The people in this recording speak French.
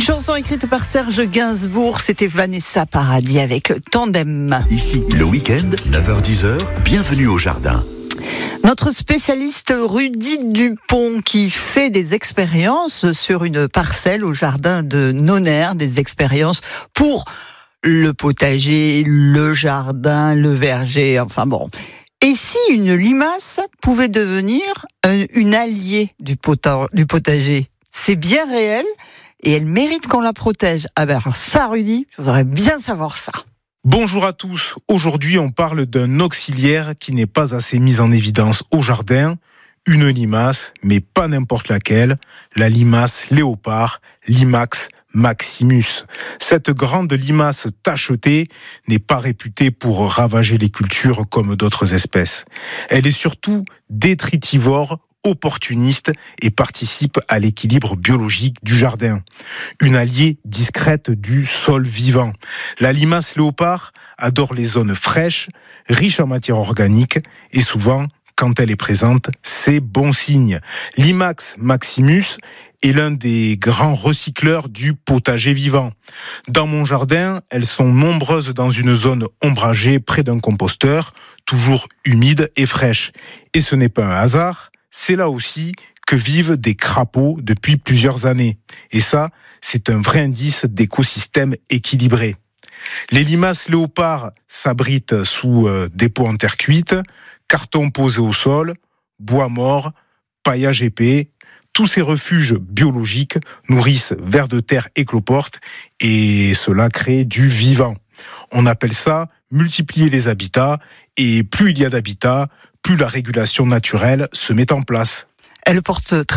chanson écrite par Serge Gainsbourg, c'était Vanessa Paradis avec Tandem. Ici, le week-end, 9h-10h, bienvenue au jardin. Notre spécialiste Rudy Dupont qui fait des expériences sur une parcelle au jardin de Nonner, des expériences pour le potager, le jardin, le verger, enfin bon. Et si une limace pouvait devenir une alliée du potager? C'est bien réel et elle mérite qu'on la protège. Ah ben alors ça, Rudy, je voudrais bien savoir ça. Bonjour à tous. Aujourd'hui, on parle d'un auxiliaire qui n'est pas assez mis en évidence au jardin. Une limace, mais pas n'importe laquelle. La limace léopard, Limax maximus. Cette grande limace tachetée n'est pas réputée pour ravager les cultures comme d'autres espèces. Elle est surtout détritivore, opportuniste et participe à l'équilibre biologique du jardin. Une alliée discrète du sol vivant. La limace léopard adore les zones fraîches, riches en matière organique et souvent, quand elle est présente, c'est bon signe. Limax maximus est l'un des grands recycleurs du potager vivant. Dans mon jardin, elles sont nombreuses dans une zone ombragée près d'un composteur, toujours humide et fraîche. Et ce n'est pas un hasard, c'est là aussi que vivent des crapauds depuis plusieurs années. Et ça, c'est un vrai indice d'écosystème équilibré. Les limaces léopards s'abritent sous des pots en terre cuite, carton posé au sol, bois mort, paillage épais. Tous ces refuges biologiques nourrissent vers de terre et cloportes et cela crée du vivant. On appelle ça multiplier les habitats et plus il y a d'habitats, plus la régulation naturelle se met en place. Elle porte